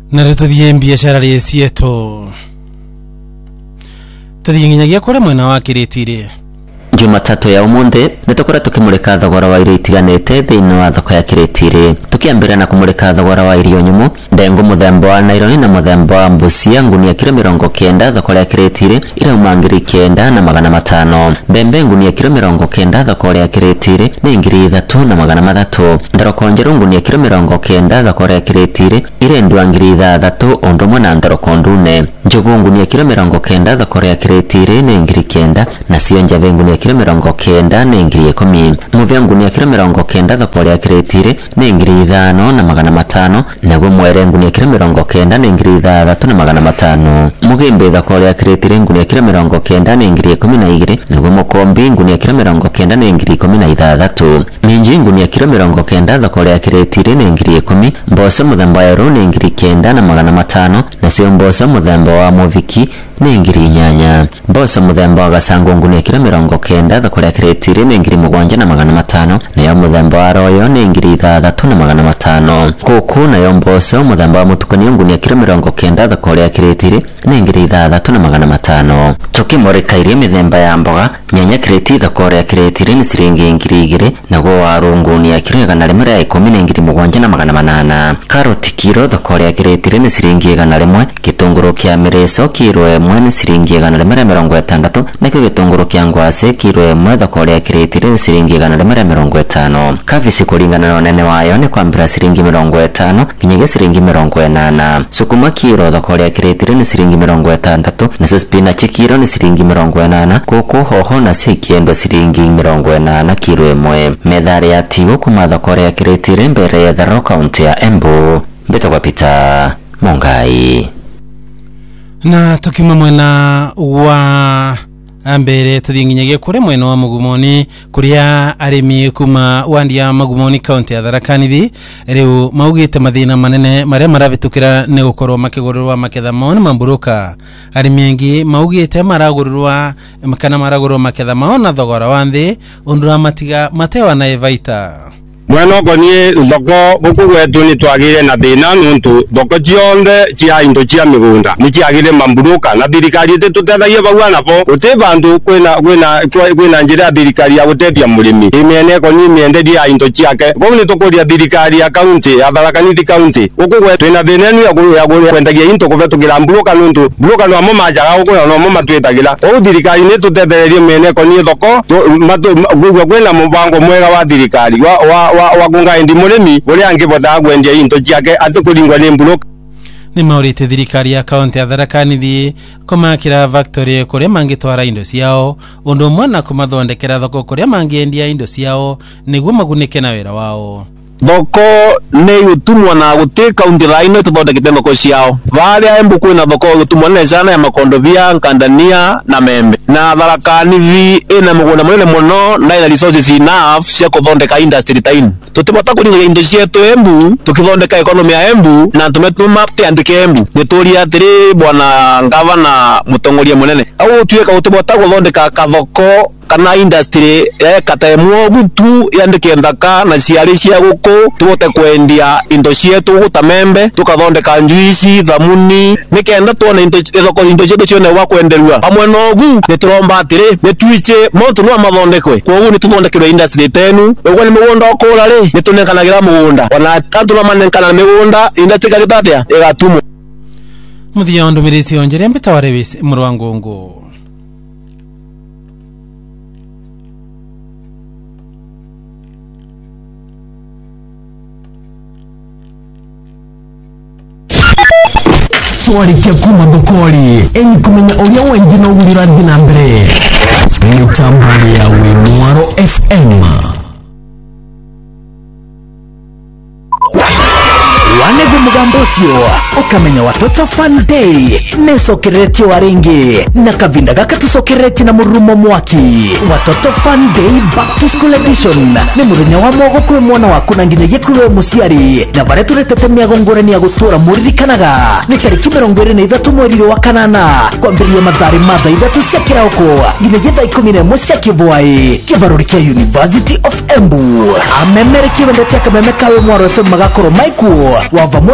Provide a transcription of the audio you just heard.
Narututhie biashara rĩcieto tuthiinginyagia kure mwena wa Kiritiri. Jumatatu ya umuthi nitukora tukimurika thogora wa irio itiganite thiini wa thoko ya Kiritiri, tukiambira na kumurika thogora wa irio nyumu, ndengu muthemba wa naironi na muthemba wa mbucia ngunia kilo 90 thoko ya Kiritiri irauma ngiri 9,500, mbembe ngunia kilo 90 thoko ya Kiritiri ni ngiri 3,300, ndaroko njeru ngunia kilo 90 thoko ya Kiritiri irendwa ngiri 3 ondumwe na ndaroko ndune, njugu ngunia kilo 90 thoko ya Kiritiri ni ngiri 9 na cio njave ngunia kilo 90 ni ngiri 10, muvya ngunia kilo 90 thoko ya Kiritiri ni ngiri 5,500, naguo mwere ngunia kilo 90 ni ngiri 3,500, mugimbe thoko ya Kiritiri ngunia kilo 90 ni ngiri 12, naguo mukombi ngunia kilo 90 ni ngiri 16, minji ngunia kilo 90 thoko ya Kiritiri ni ngiri 10, mboco muthemba wa ni ngiri 9,500, na cio mboco muthemba wa muviki ni ngiri 8, mboco muthemba wa gacango ngunia kilo 90 thoko ya Kiritiri ni ngiri 7,500, nayo muthemba wa royo ni ngiri 3,500, kuku nayo mboco muthemba wa mutukanio ngunia kilo 90 thoko ya Kiritiri ni ngiri 3,500. Tukimurika irio mithemba ya mboga, nyanya kireti thoko ya Kiritiri ni ciringi ngiri 2, naguo waru ngunia kilo 110 ni ngiri 7,800, karoti kilo thoko ya Kiritiri ni ciringi 100, gitunguru kia mireso kilo 1 ni ciringi 160, nakio gitunguru kia ngwase kilo 1 thoko ya Kiritiri ni ciringi 150, kabici kuringana na unene wayo ni kwambira ciringi 50 nginyagia ciringi 80, sukuma kilo thoko ya Kiritiri ni ciringi 60, na spinach kilo ni ciringi 80, kuku hoho na cikiendo ciringi 80 kilo 1. Methari ya tigo kuma thoko ya Kiritiri mbere ya Tharo kaunti ya Embu, Betogwa Peter Mongai. Na tukima mwena wa ambere tuthinginyagia kure mwena wa Magumoni kuria arimi kuma wandia Magumoni kaunti ya Tharaka Nithi riu maugite mathina manene maria maravitukira ni gukorwo makigururwa maketha mao ni mamburuka. Arimi engi maugite maragururwa kana maragururwa maketha mao na thogora wa nthi undura matiga matewa na evaita. Mwena konie thoko guku gwetu ni twagire na thina nuntu thoko cionthe cia indo cia migunda ni ciagire mamburuka na thirikari tutethagia bau napo uti bandu kwina njira ya thirikari ya gutethia murimi imene konie mienderia indo ciake gwo ni tukuria thirikari ya kaunti ya Tharaka Nithi kaunti guku gwetu na thina ni ya kwendagia into kuvetukira mburuka nuntu mburuka no mo majaga gukura no mo matwetagira o thirikari ni tutethereria miene konie thoko gugu kwina mubango mwega wa thirikari wa kunga indi murimi uri angibota gwendia into ciake atukuringwa ni mburuka. Ni maurite thirikari ya kaunti ya Tharaka Nithi kumakira factory kuria mangitwara indo ciao undu mwana kumathondekera thoko kuria mangiendia indo ciao niguo magunike na wira wao. Thoko ni utumwa na guti kaunti raino tuthondekete thoko ciao varia Embu kwina thoko utumwa na sana ya makondobia nkandania na membe na Tharaka Nithi ina mugunda munene muno na ina resources enough cia kuthondeka industry tain tutibota kuringa indo cietu Embu tukithondeka economy ya Embu na tumetuma tiandike Embu nituria atiri bwana ngavana mutongoria munene au tuika utibota kuthondeka kathoko kana industry katemwo gutu yandike nthaka na ciari cia guku tubote kwendia indo cietu gutamembe tukathondeka njuici thamuni nikenda tuone indo cietu cione wa kwenderua pamwe nogu nituromba atiri nituiche motu no mathondekwe koguo nituthondekirwe industry tenu ugo ni mugunda okura ri nitunekanagira mugunda ona tantu no manenkana migunda industry kagitatia igatumo muthia ndumirisi onjere mbitaware wisi murwangungu. Twarikia kuma thokori enyi kumenya uria wengi no gurira thina mbere mitambo ya Wimwaro FM wanegu mugambocio ukamenya watoto fun day nesokereti waringi na kavinda gaka tusokereti na murumo mwaki. Watoto fun day back to school edition ni muthenya wa mogo kwe mwana waku na nginyagia kwe muciari na bare turetete miagongorani ya gutura muririkanaga ni tariki 23 mweri wa kanana kwambiria mathari matha ithatu cia kirauko nginyagia thaa 11 cia kivwai kivaruri kia University of Embu. Amemere kibendete akameme kawe Mwaro FM magakoro maiku wava